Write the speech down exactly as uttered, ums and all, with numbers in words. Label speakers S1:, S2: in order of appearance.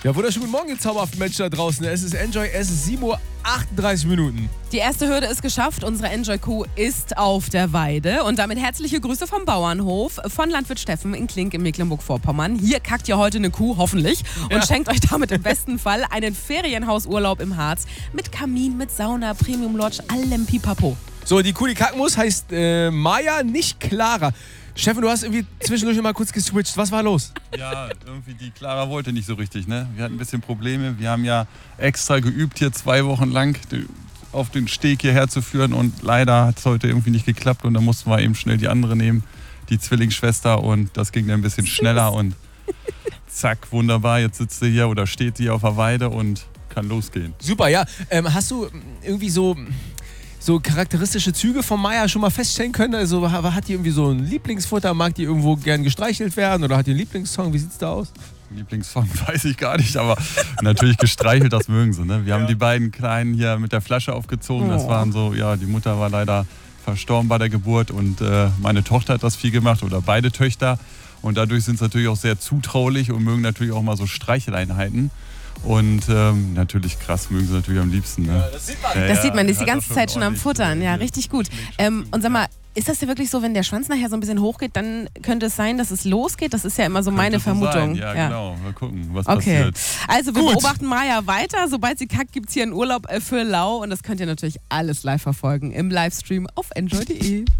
S1: Ja, wunderschönen guten Morgen, ihr zauberhaften Menschen da draußen. Es ist Enjoy, es ist sieben Uhr achtunddreißig Minuten.
S2: Die erste Hürde ist geschafft. Unsere Enjoy-Kuh ist auf der Weide. Und damit herzliche Grüße vom Bauernhof von Landwirt Steffen in Klink in Mecklenburg-Vorpommern. Hier kackt ihr heute eine Kuh, hoffentlich. Und ja. schenkt euch damit im besten Fall einen Ferienhausurlaub im Harz. Mit Kamin, mit Sauna, Premium Lodge, allem Pipapo.
S1: So, die Kuh, die kacken muss, heißt äh, Maja, nicht Clara. Steffen, du hast irgendwie zwischendurch mal kurz geswitcht. Was war los?
S3: Ja, irgendwie die Clara wollte nicht so richtig, ne? Wir hatten ein bisschen Probleme. Wir haben ja extra geübt, hier zwei Wochen lang auf den Steg hierher zu führen. Und leider hat es heute irgendwie nicht geklappt. Und dann mussten wir eben schnell die andere nehmen, die Zwillingsschwester. Und das ging dann ein bisschen schneller. Und zack, wunderbar. Jetzt sitzt sie hier oder steht sie auf der Weide und kann losgehen.
S1: Super, ja. Ähm, hast du irgendwie so... so charakteristische Züge von Maja schon mal feststellen können? Also hat die irgendwie so ein Lieblingsfutter? Mag die irgendwo gern gestreichelt werden? Oder hat die einen Lieblingssong? Wie sieht's da aus?
S3: Lieblingssong weiß ich gar nicht, aber natürlich gestreichelt, das mögen sie. Ne? Wir ja. haben die beiden Kleinen hier mit der Flasche aufgezogen. Das waren so, ja, die Mutter war leider verstorben bei der Geburt und äh, meine Tochter hat das viel gemacht oder beide Töchter. Und dadurch sind sie natürlich auch sehr zutraulich und mögen natürlich auch mal so Streicheleinheiten. Und ähm, natürlich krass, mögen sie natürlich am liebsten. Ne?
S1: Ja, das sieht man.
S2: Ja, das sieht man, die ist die
S3: hat
S2: ganze Zeit schon am Futtern. Ja, richtig gut. Ähm, und sag mal, ist das ja wirklich so, wenn der Schwanz nachher so ein bisschen hochgeht, dann könnte es sein, dass es losgeht? Das ist ja immer so meine
S3: so
S2: Vermutung.
S3: Ja, ja, genau. Mal gucken, was
S2: okay.
S3: passiert.
S2: Also wir
S1: Gut.
S2: beobachten Maja weiter. Sobald sie kackt, gibt es hier einen Urlaub für Lau. Und das könnt ihr natürlich alles live verfolgen im Livestream auf enjoy punkt de.